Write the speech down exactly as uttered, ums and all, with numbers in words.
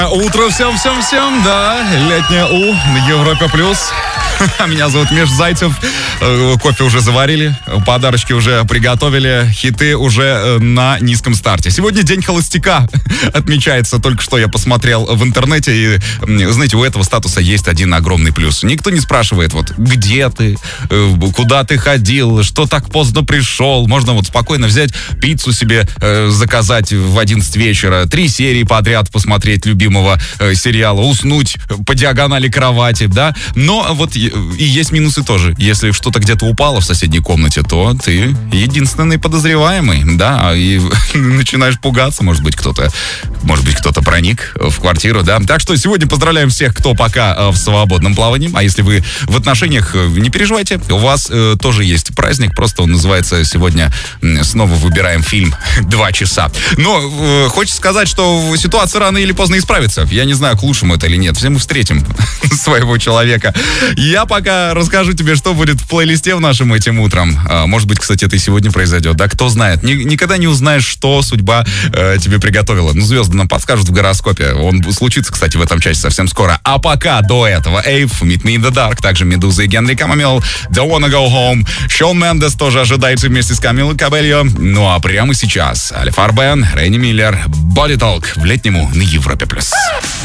Утро всем-всем-всем, да, летнее У на Европе плюс. Меня зовут Миш Зайцев. Кофе уже заварили, подарочки уже приготовили, хиты уже на низком старте. Сегодня день холостяка отмечается. Только что я посмотрел в интернете, и, знаете, у этого статуса есть один огромный плюс. Никто не спрашивает, вот, где ты, куда ты ходил, что так поздно пришел. Можно вот спокойно взять пиццу себе, заказать в одиннадцать вечера, три серии подряд посмотреть любимого сериала, уснуть по диагонали кровати, да. Но вот и есть минусы тоже. Если что-то где-то упало в соседней комнате, то ты единственный подозреваемый, да, и начинаешь пугаться, может быть, кто-то, может быть, кто-то проник в квартиру, да. Так что сегодня поздравляем всех, кто пока в свободном плавании, а если вы в отношениях, не переживайте, у вас э, тоже есть праздник, просто он называется сегодня «Снова выбираем фильм два часа». Но э, хочется сказать, что ситуация рано или поздно исправится. Я не знаю, к лучшему это или нет. Все мы встретим своего человека. Я пока расскажу тебе, что будет в плейлисте в нашем этим утром. А, может быть, кстати, это и сегодня произойдет, да? Кто знает. Ни, никогда не узнаешь, что судьба э, тебе приготовила. Ну, звезды нам подскажут в гороскопе. Он случится, кстати, в этом часе совсем скоро. А пока до этого Эйв, Meet Me in the Dark, также Медуза и Генри Камамел, Don't Wanna Go Home. Шон Мендес тоже ожидается вместе с Камилой Кабельо. Ну а прямо сейчас Альфа Арбен, Ренни Миллер, Body Talk в летнему на Европе+.